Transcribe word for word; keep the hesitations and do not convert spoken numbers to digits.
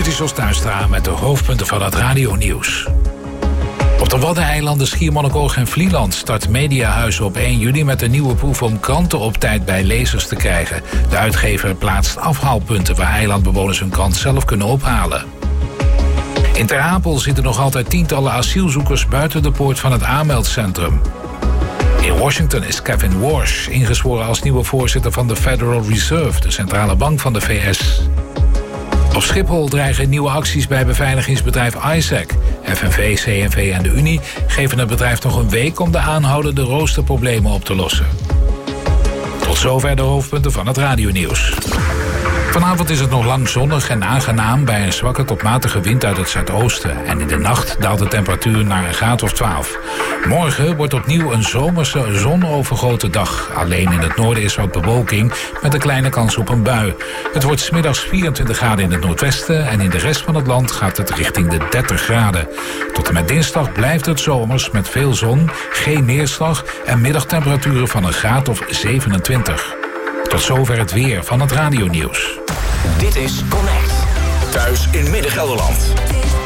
is Jos Tuinstra met de hoofdpunten van het radionieuws. Op de Waddeneilanden, Schiermonnikoog en Vlieland start Mediahuis op één juli met een nieuwe proef om kranten op tijd bij lezers te krijgen. De uitgever plaatst afhaalpunten waar eilandbewoners hun krant zelf kunnen ophalen. In Ter Apel zitten nog altijd tientallen asielzoekers buiten de poort van het aanmeldcentrum. In Washington is Kevin Warsh ingezworen als nieuwe voorzitter van de Federal Reserve, de centrale bank van de V S. Op Schiphol dreigen nieuwe acties bij beveiligingsbedrijf Isaac. F N V, C N V en de Unie geven het bedrijf nog een week om de aanhoudende roosterproblemen op te lossen. Tot zover de hoofdpunten van het radionieuws. Vanavond is het nog lang zonnig en aangenaam bij een zwakke tot matige wind uit het zuidoosten. En in de nacht daalt de temperatuur naar een graad of twaalf. Morgen wordt opnieuw een zomerse zonovergoten dag. Alleen in het noorden is wat bewolking met een kleine kans op een bui. Het wordt 's middags vierentwintig graden in het noordwesten en in de rest van het land gaat het richting de dertig graden. Tot en met dinsdag blijft het zomers met veel zon, geen neerslag en middagtemperaturen van een graad of zevenentwintig. Tot zover het weer van het radionieuws. Dit is Connect. Thuis in Midden-Gelderland.